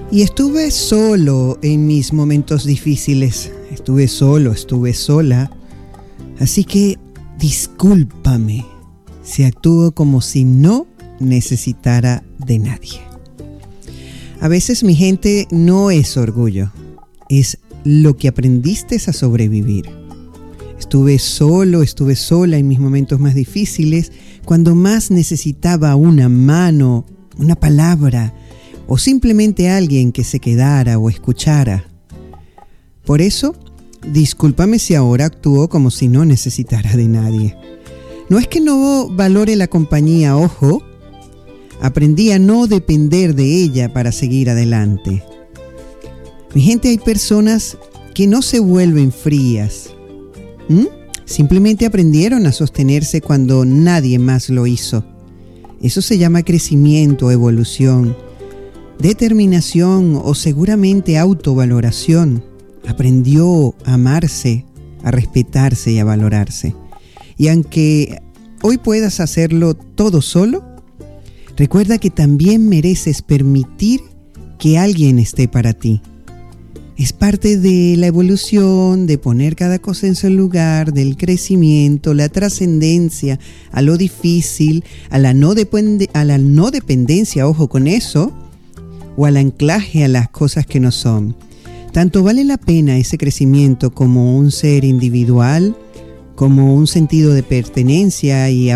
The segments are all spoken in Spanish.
Y estuve solo en mis momentos difíciles. Estuve solo, estuve sola. Así que discúlpame si actúo como si no necesitara de nadie. A veces, mi gente, no es orgullo, es lo que aprendiste a sobrevivir. Estuve solo, estuve sola en mis momentos más difíciles, cuando más necesitaba una mano, una palabra, o simplemente alguien que se quedara o escuchara. Por eso, discúlpame si ahora actúo como si no necesitara de nadie. No es que no valore la compañía, ojo. Aprendí a no depender de ella para seguir adelante. Mi gente, hay personas que no se vuelven frías. Simplemente aprendieron a sostenerse cuando nadie más lo hizo. Eso se llama crecimiento, evolución, determinación o seguramente autovaloración. Aprendió a amarse, a respetarse y a valorarse. Y aunque hoy puedas hacerlo todo solo, recuerda que también mereces permitir que alguien esté para ti. Es parte de la evolución, de poner cada cosa en su lugar, del crecimiento, la trascendencia, a lo difícil, a la no dependencia, ojo con eso, o al anclaje a las cosas que no son. Tanto vale la pena ese crecimiento como un ser individual, como un sentido de pertenencia y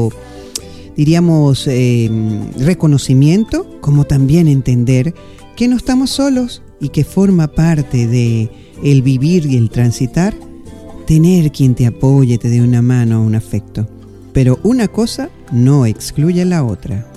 reconocimiento, como también entender que no estamos solos y que forma parte de el vivir y el transitar, tener quien te apoye, te dé una mano o un afecto. Pero una cosa no excluye la otra.